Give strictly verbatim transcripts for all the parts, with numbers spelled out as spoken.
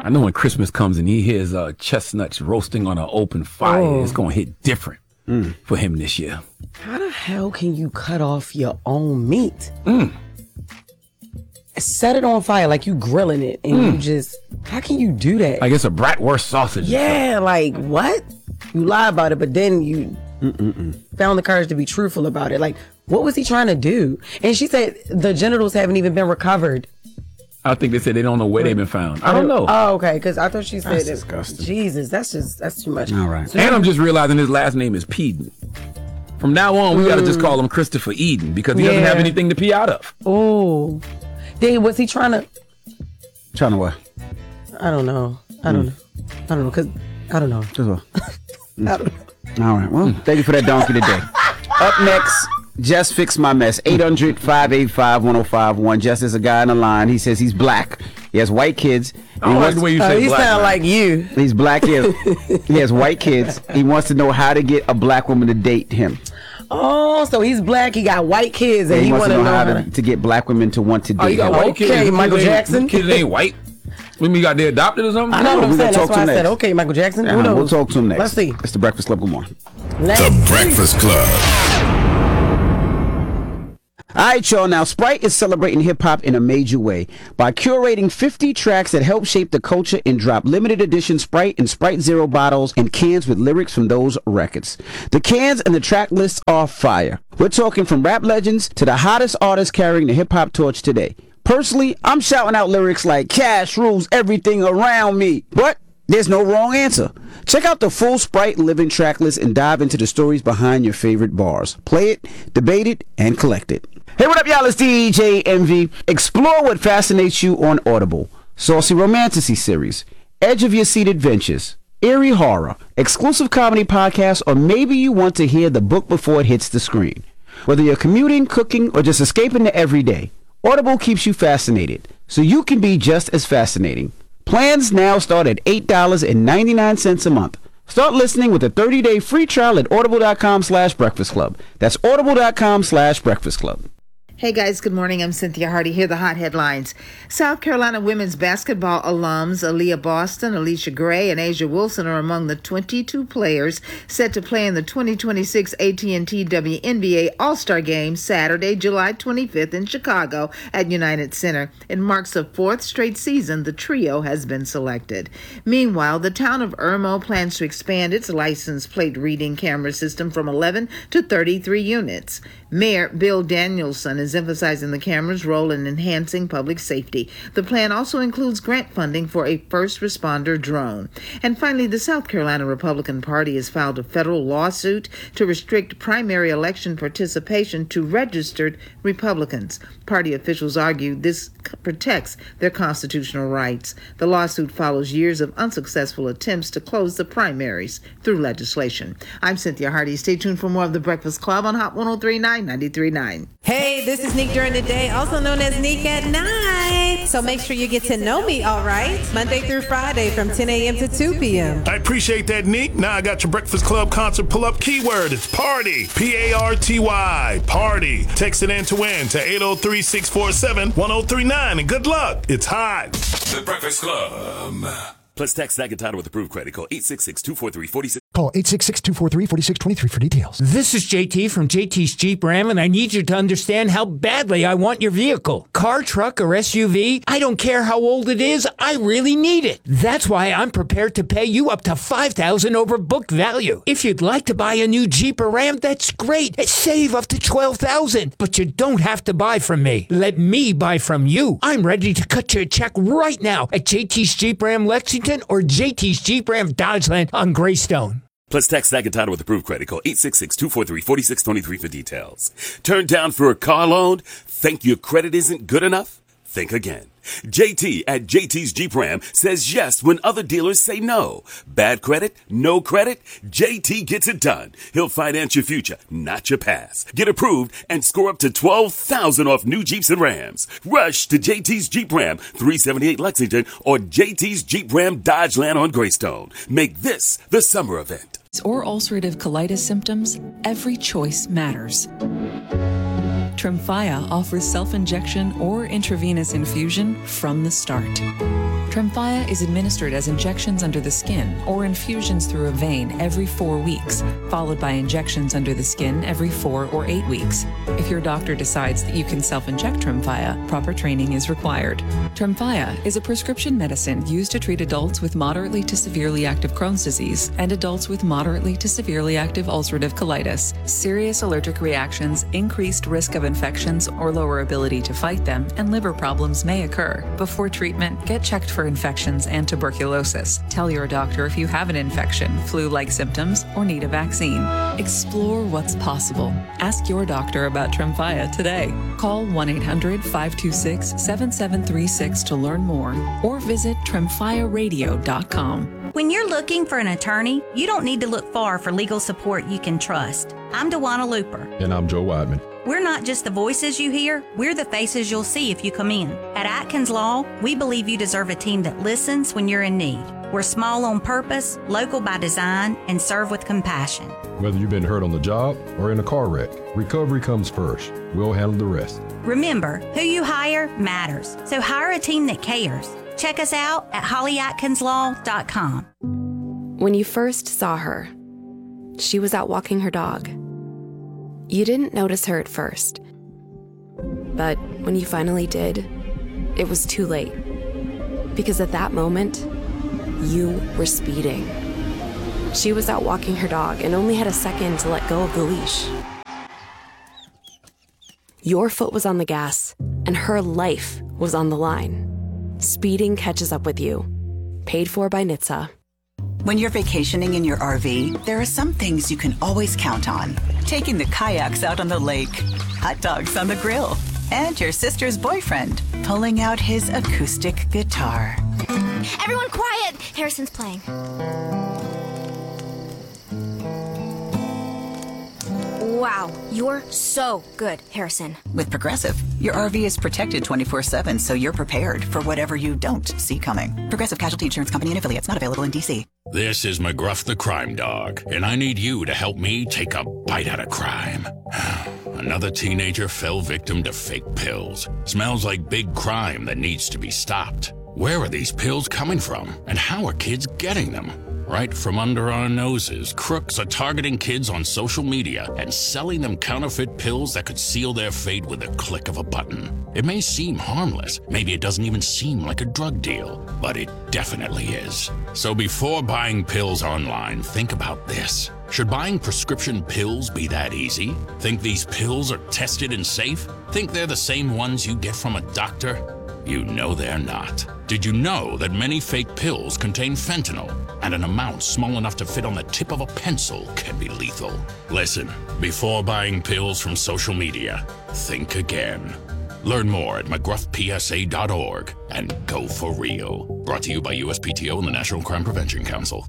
I know when Christmas comes and he hears uh, chestnuts roasting on an open fire, oh. it's going to hit different mm. for him this year. How the hell can you cut off your own meat? Mm. Set it on fire like you grilling it and mm. you just, how can you do that? Like it's a bratwurst sausage. Yeah, like what? You lie about it, but then you Mm-mm-mm. found the courage to be truthful about it. Like, what was he trying to do? And she said the genitals haven't even been recovered. I think they said they don't know where they've been found. I don't know. Oh, okay, because I thought she said that's it. disgusting. Jesus, that's just, that's too much. All right. So and I'm just realizing his last name is Peden. From now on, we mm. got to just call him Christopher Eden because he yeah. doesn't have anything to pee out of. Oh. Then was he trying to? Trying to what? I don't know. I don't mm. know. I don't know because I don't know. Just what? Mm. I don't know. All right. Well, thank you for that donkey today. Up next, Just Fix My Mess. eight hundred, five eight five, one oh five one. Just is a guy on the line. He says he's black. He has white kids. I don't like the way you say uh, he black. He sound like you. He's black. He has, he has white kids. He wants to know how to get a black woman to date him. Oh, so he's black. He got white kids, and he, he wants want to know, know how to, to, to get black women to want to date oh, you got him. White okay, kids. Michael kids Jackson. Kids ain't white. When we got they adopted or something? I know what I'm saying. That's why I next. said, okay, Michael Jackson. Uh-huh. Who knows? We'll talk to him next. Let's see. It's the Breakfast Club. Good morning. Let's the see. Breakfast Club. All right, y'all. Now, Sprite is celebrating hip-hop in a major way by curating fifty tracks that help shape the culture and drop limited edition Sprite and Sprite Zero bottles and cans with lyrics from those records. The cans and the track lists are fire. We're talking from rap legends to the hottest artists carrying the hip-hop torch today. Personally, I'm shouting out lyrics like Cash rules everything around me. But there's no wrong answer. Check out the full Sprite Living track list and dive into the stories behind your favorite bars. Play it, debate it, and collect it. Hey, what up, y'all? It's D J M V. Explore what fascinates you on Audible. Saucy Romantasy series, edge of your seat adventures, eerie horror, exclusive comedy podcasts, or maybe you want to hear the book before it hits the screen. Whether you're commuting, cooking, or just escaping the everyday, Audible keeps you fascinated, so you can be just as fascinating. Plans now start at eight dollars and ninety-nine cents a month. Start listening with a thirty-day free trial at audible.com slash breakfast club. That's audible.com slash breakfast club. Hey guys, good morning. I'm Cynthia Hardy. Here are the hot headlines. South Carolina women's basketball alums Aaliyah Boston, Alicia Gray, and Asia Wilson are among the twenty-two players set to play in the twenty twenty-six A T and T W N B A All-Star Game Saturday, July twenty-fifth in Chicago at United Center. It marks the fourth straight season the trio has been selected. Meanwhile, the town of Irmo plans to expand its license plate reading camera system from eleven to thirty-three units. Mayor Bill Danielson is emphasizing the camera's role in enhancing public safety. The plan also includes grant funding for a first responder drone. And finally, the South Carolina Republican Party has filed a federal lawsuit to restrict primary election participation to registered Republicans. Party officials argue this protects their constitutional rights. The lawsuit follows years of unsuccessful attempts to close the primaries through legislation. I'm Cynthia Hardy. Stay tuned for more of the Breakfast Club on Hot one oh three point nine, ninety-three point nine. Hey, this is Neek during the day, also known as Neek at night. So make sure you get to know me, all right? Monday through Friday from ten a.m. to two p.m. I appreciate that, Neek. Now I got your Breakfast Club concert pull-up keyword. It's party. P A R T Y. Party. Text it in to win to eight oh three, six four seven, one oh three nine. And good luck. It's hot. The Breakfast Club. Plus text Snag and Title with approved credit. Call eight six six, two four three, four six. Call eight six six, two four three, four six two three for details. This is J T from J T's Jeep Ram, and I need you to understand how badly I want your vehicle. Car, truck, or S U V, I don't care how old it is, I really need it. That's why I'm prepared to pay you up to five thousand dollars over book value. If you'd like to buy a new Jeep or Ram, that's great. Save up to twelve thousand dollars. But you don't have to buy from me. Let me buy from you. I'm ready to cut you a check right now at J T's Jeep Ram Lexington or J T's Jeep Ram Dodgeland on Greystone. Plus text Snag and Title with approved credit. Call eight six six, two four three, four six two three for details. Turned down for a car loan? Think your credit isn't good enough? Think again. J T at J T's Jeep Ram says yes when other dealers say no. Bad credit? No credit? J T gets it done. He'll finance your future, not your past. Get approved and score up to twelve thousand dollars off new Jeeps and Rams. Rush to J T's Jeep Ram, three seventy-eight Lexington, or J T's Jeep Ram Dodgeland on Greystone. Make this the summer event. Or ulcerative colitis symptoms, every choice matters. Tremfya offers self-injection or intravenous infusion from the start. Tremfya is administered as injections under the skin or infusions through a vein every four weeks, followed by injections under the skin every four or eight weeks. If your doctor decides that you can self-inject Tremfya, proper training is required. Tremfya is a prescription medicine used to treat adults with moderately to severely active Crohn's disease and adults with moderately to severely active ulcerative colitis. Serious allergic reactions, increased risk of infections or lower ability to fight them, and liver problems may occur. Before treatment, get checked for infections and tuberculosis. Tell your doctor if you have an infection, flu-like symptoms, or need a vaccine. Explore what's possible. Ask your doctor about Tremfya today. Call one eight hundred, five two six, seven seven three six to learn more or visit tremfya radio dot com. When you're looking for an attorney, you don't need to look far for legal support you can trust. I'm Dewana Looper. And I'm Joe Weidman. We're not just the voices you hear, we're the faces you'll see if you come in. At Atkins Law, we believe you deserve a team that listens when you're in need. We're small on purpose, local by design, and serve with compassion. Whether you've been hurt on the job or in a car wreck, recovery comes first. We'll handle the rest. Remember, who you hire matters, so hire a team that cares. Check us out at holly atkins law dot com. When you first saw her, she was out walking her dog. You didn't notice her at first, but when you finally did, it was too late. Because at that moment, you were speeding. She was out walking her dog and only had a second to let go of the leash. Your foot was on the gas, and her life was on the line. Speeding catches up with you. Paid for by N H T S A. When you're vacationing in your R V, there are some things you can always count on. Taking the kayaks out on the lake, hot dogs on the grill, and your sister's boyfriend pulling out his acoustic guitar. Everyone quiet! Harrison's playing. Wow, you're so good, Harrison. With Progressive, your R V is protected twenty-four seven, so you're prepared for whatever you don't see coming. Progressive Casualty Insurance Company and affiliates, not available in D C. This is McGruff the Crime Dog, and I need you to help me take a bite out of crime. Another teenager fell victim to fake pills. Smells like big crime that needs to be stopped. Where are these pills coming from, and how are kids getting them? Right from under our noses, crooks are targeting kids on social media and selling them counterfeit pills that could seal their fate with a click of a button. It may seem harmless, maybe it doesn't even seem like a drug deal, but it definitely is. So before buying pills online, think about this. Should buying prescription pills be that easy? Think these pills are tested and safe? Think they're the same ones you get from a doctor? You know they're not. Did you know that many fake pills contain fentanyl, and an amount small enough to fit on the tip of a pencil can be lethal? Listen, before buying pills from social media, think again. Learn more at mcgruff p s a dot org and go for real. Brought to you by U S P T O and the National Crime Prevention Council.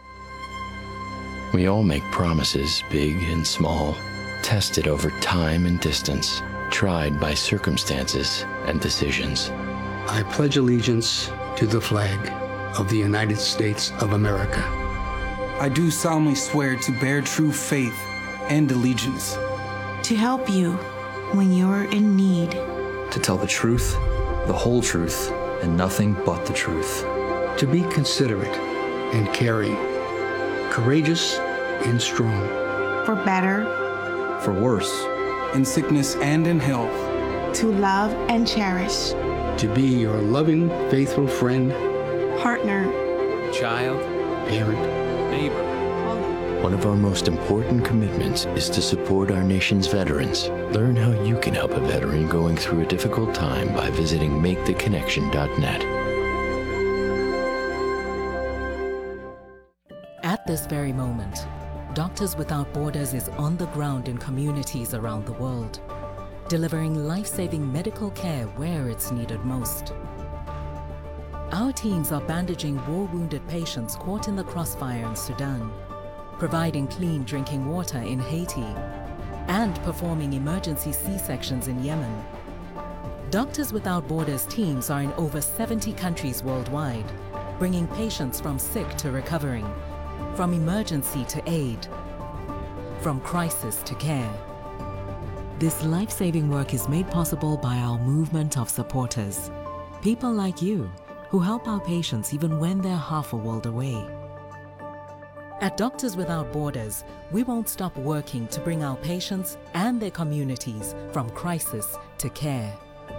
We all make promises, big and small, tested over time and distance, tried by circumstances and decisions. I pledge allegiance to the flag of the United States of America. I do solemnly swear to bear true faith and allegiance. To help you when you're in need. To tell the truth, the whole truth, and nothing but the truth. To be considerate and caring, courageous and strong. For better. For worse. In sickness and in health. To love and cherish. To be your loving, faithful friend. Partner. Child. Parent. Neighbor. One of our most important commitments is to support our nation's veterans. Learn how you can help a veteran going through a difficult time by visiting make the connection dot net. At this very moment, Doctors Without Borders is on the ground in communities around the world, delivering life-saving medical care where it's needed most. Our teams are bandaging war-wounded patients caught in the crossfire in Sudan, providing clean drinking water in Haiti, and performing emergency C-sections in Yemen. Doctors Without Borders teams are in over seventy countries worldwide, bringing patients from sick to recovering, from emergency to aid, from crisis to care. This life-saving work is made possible by our movement of supporters, people like you who help our patients even when they're half a world away. At Doctors Without Borders, we won't stop working to bring our patients and their communities from crisis to care.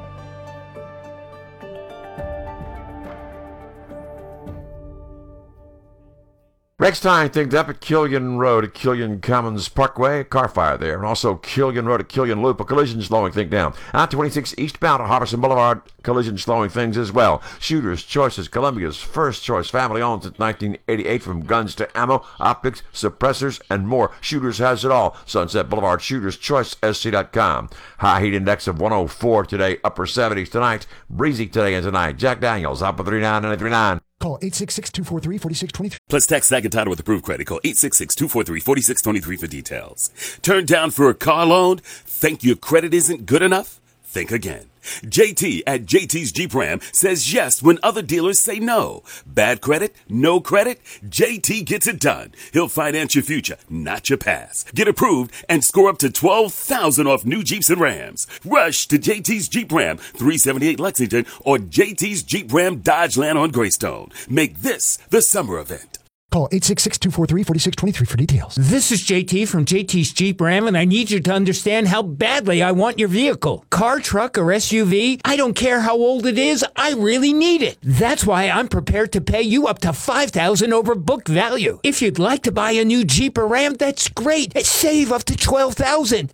Rex Stein thinked up at Killian Road at Killian Commons Parkway, car fire there, and also Killian Road at Killian Loop, a collision slowing thing down. I twenty-six eastbound at Harbison Boulevard, collision slowing things as well. Shooters Choices, Columbia's first choice, family owned since nineteen eighty-eight, from guns to ammo, optics, suppressors, and more. Shooters has it all. Sunset Boulevard, Shooters Choice, S C dot com. High heat index of one oh four today, upper seventies tonight, breezy today and tonight. Jack Daniels, up at three nine nine three nine. Call eight six six, two four three, four six two three. Plus text tag and title with approved credit. Call eight six six, two four three, four six two three for details. Turned down for a car loan? Think your credit isn't good enough? Think again. J T at J T's Jeep Ram says yes when other dealers say no. Bad credit? No credit? J T gets it done. He'll finance your future, not your past. Get approved and score up to twelve thousand dollars off new Jeeps and Rams. Rush to J T's Jeep Ram, three seventy-eight Lexington, or J T's Jeep Ram Dodgeland on Greystone. Make this the summer event. Call eight six six, two four three, four six two three for details. This is J T from J T's Jeep Ram, and I need you to understand how badly I want your vehicle. Car, truck, or S U V, I don't care how old it is, I really need it. That's why I'm prepared to pay you up to five thousand dollars over book value. If you'd like to buy a new Jeep or Ram, that's great. Save up to twelve thousand dollars.